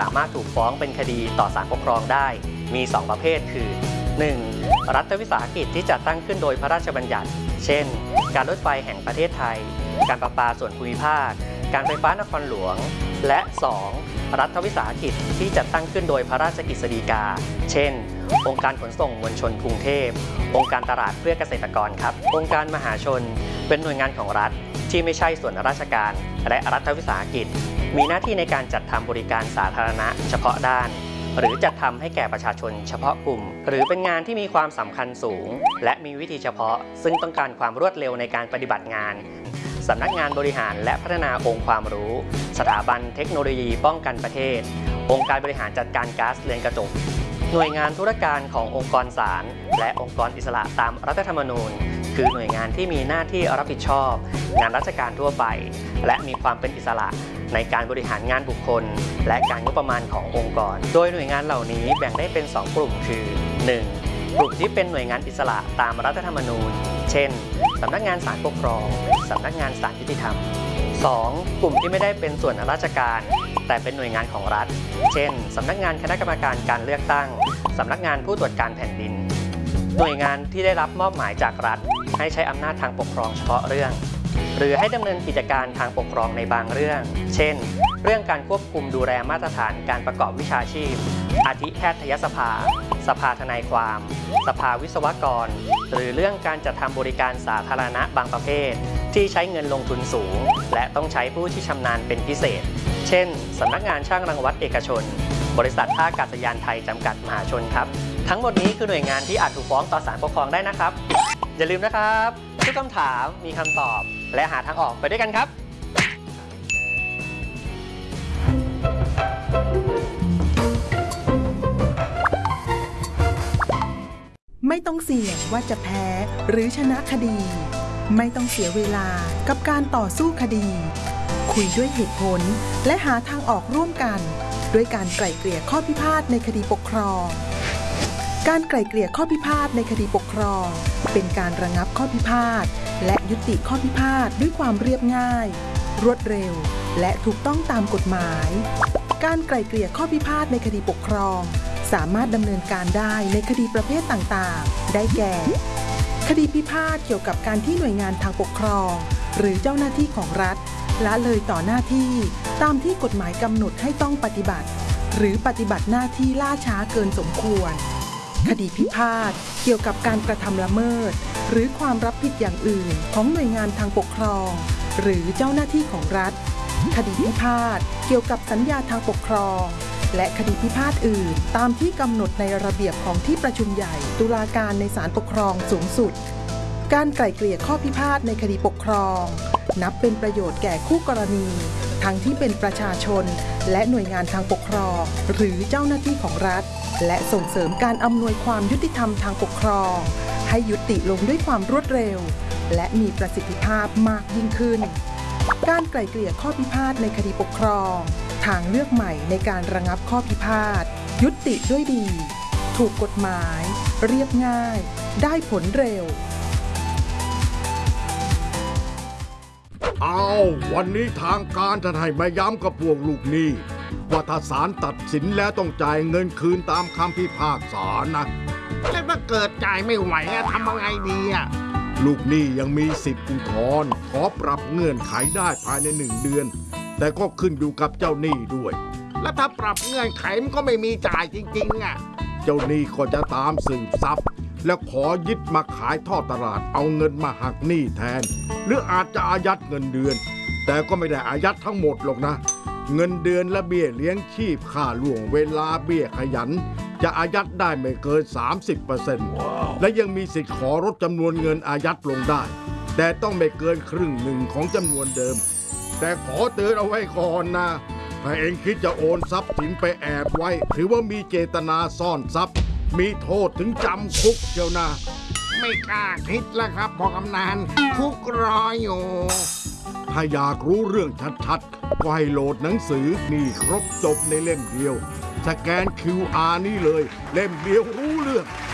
ามารถถูกฟ้องเป็นคดีต่อศาลปกครองได้มี 2 ประเภทคือ 1. รัฐวิสาหกิจที่จัดตั้งขึ้นโดยพระราชบัญญัติเช่นการรถไฟแห่งประเทศไทยการประปาส่วนภูมิภาคการไฟฟ้านครหลวงและ 2. รัฐวิสาหกิจที่จัดตั้งขึ้นโดยพระราชกฤษฎีกาเช่นองค์การขนส่งมวลชนกรุงเทพองค์การตลาดเพื่อเกษตรกรครับองค์การมหาชนเป็นหน่วยงานของรัฐที่ไม่ใช่ส่วนราชการและรัฐวิสาหกิจมีหน้าที่ในการจัดทำบริการสาธารณะเฉพาะด้านหรือจัดทำให้แก่ประชาชนเฉพาะกลุ่มหรือเป็นงานที่มีความสำคัญสูงและมีวิธีเฉพาะซึ่งต้องการความรวดเร็วในการปฏิบัติงานสำนักงานบริหารและพัฒนาองค์ความรู้สถาบันเทคโนโลยีป้องกันประเทศองค์การบริหารจัดการก๊าซเรือนกระจกหน่วยงานธุรการขององค์กรศาลและองค์กรอิสระตามรัฐธรรมนูญคือหน่วยงานที่มีหน้าที่รับผิดชอบงานราชการทั่วไปและมีความเป็นอิสระในการบริหารงานบุคคลและการงบประมาณขององค์กรโดยหน่วยงานเหล่านี้แบ่งได้เป็น 2 กลุ่มคือ 1. กลุ่มที่เป็นหน่วยงานอิสระตามรัฐธรรมนูญเช่นสำนักงานศาลปกครองสำนักงานศาลยุติธรรม 2. กลุ่มที่ไม่ได้เป็นส่วนราชการแต่เป็นหน่วยงานของรัฐเช่นสำนักงานคณะกรรมการการเลือกตั้งสำนักงานผู้ตรวจการแผ่นดินหน่วยงานที่ได้รับมอบหมายจากรัฐให้ใช้อำนาจทางปกครองเฉพาะเรื่องหรือให้ดำเนินกิจการทางปกครองในบางเรื่องเช่นเรื่องการควบคุมดูแลมาตรฐานการประกอบวิชาชีพอาทิแพทยสภาสภาทนายความสภาวิศวกรหรือเรื่องการจัดทำบริการสาธารณะบางประเภทที่ใช้เงินลงทุนสูงและต้องใช้ผู้ที่ชำนาญเป็นพิเศษเช่นสำนักงานช่างรังวัดเอกชนบริษัทท่าอากาศยานไทยจำกัดมหาชนครับทั้งหมดนี้คือหน่วยงานที่อาจถูกฟ้องต่อศาลปกครองได้นะครับอย่าลืมนะครับทุกคำถามมีคำตอบและหาทางออกไปด้วยกันครับไม่ต้องเสี่ยงว่าจะแพ้หรือชนะคดีไม่ต้องเสียเวลากับการต่อสู้คดีคุยด้วยเหตุผลและหาทางออกร่วมกันด้วยการไกล่เกลี่ยข้อพิพาทในคดีปกครองการไกล่เกลี่ยข้อพิพาทในคดีปกครองเป็นการระงับข้อพิพาทและยุติข้อพิพาทด้วยความเรียบง่ายรวดเร็วและถูกต้องตามกฎหมายการไกล่เกลี่ยข้อพิพาทในคดีปกครองสามารถดำเนินการได้ในคดีประเภทต่างๆได้แก่คดีพิพาทเกี่ยวกับการที่หน่วยงานทางปกครองหรือเจ้าหน้าที่ของรัฐละเลยต่อหน้าที่ตามที่กฎหมายกำหนดให้ต้องปฏิบัติหรือปฏิบัติหน้าที่ล่าช้าเกินสมควรคดีพิพาทเกี่ยวกับการกระทำละเมิดหรือความรับผิดอย่างอื่นของหน่วยงานทางปกครองหรือเจ้าหน้าที่ของรัฐคดีพิพาทเกี่ยวกับสัญญาทางปกครองและคดีพิพาทอื่นตามที่กำหนดในระเบียบของที่ประชุมใหญ่ตุลาการในศาลปกครองสูงสุดการไกล่เกลี่ยข้อพิพาทในคดีปกครองนับเป็นประโยชน์แก่คู่กรณีทั้งที่เป็นประชาชนและหน่วยงานทางปกครองหรือเจ้าหน้าที่ของรัฐและส่งเสริมการอำนวยความยุติธรรมทางปกครองให้ยุติลงด้วยความรวดเร็วและมีประสิทธิภาพมากยิ่งขึ้นการไกล่เกลี่ยข้อพิพาทในคดีปกครองทางเลือกใหม่ในการระงับข้อพิพาทยุติด้วยดีถูกกฎหมายเรียบง่ายได้ผลเร็ววันนี้ทางการจะให้มาย้ำกับพวกลูกหนี้ว่าถ้าศาลตัดสินแล้วต้องจ่ายเงินคืนตามคำพิพากษานะแล้วถ้าเกิดจ่ายไม่ไหวทำยังไงดีลูกหนี้ยังมีสิทธิ์อุทธรณ์ขอปรับเงื่อนไขได้ภายใน1 เดือนแต่ก็ขึ้นอยู่กับเจ้าหนี้ด้วยแล้วถ้าปรับเงื่อนไขมันก็ไม่มีจ่ายจริงๆเจ้าหนี้ก็จะตามสืบทรัพย์แล้วขอยึดมาขายทอดตลาดเอาเงินมาหักหนี้แทนหรืออาจจะอายัดเงินเดือนแต่ก็ไม่ได้อายัดทั้งหมดหรอกนะเงินเดือนและเบี้ยเลี้ยงชีพค่าล่วงเวลาเบี้ยขยันจะอายัดได้ไม่เกิน 30% และยังมีสิทธิ์ขอลดจำนวนเงินอายัดลงได้แต่ต้องไม่เกินครึ่งหนึ่งของจำนวนเดิมแต่ขอเตือนเอาไว้ก่อนนะถ้าเองคิดจะโอนทรัพย์สินไปแอบไว้ถือว่ามีเจตนาซ่อนทรัพย์มีโทษถึงจำคุกเชียวนะไม่กล้าคิดแล้วครับพ่อกำนันคุกรออยู่ถ้าอยากรู้เรื่องชัดๆก็ให้โหลดหนังสือนี่ครบจบในเล่มเดียวสแกน QR นี่เลยเล่มเดียวรู้เรื่อง